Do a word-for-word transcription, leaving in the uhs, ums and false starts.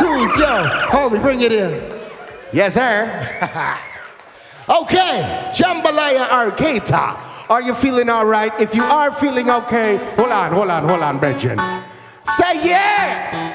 Tools, yo, homie, bring it in. Yes, sir. Okay, Jambalaya Arcata. Are you feeling all right? If you are feeling okay, hold on, hold on, hold on, Brethren. Say yeah!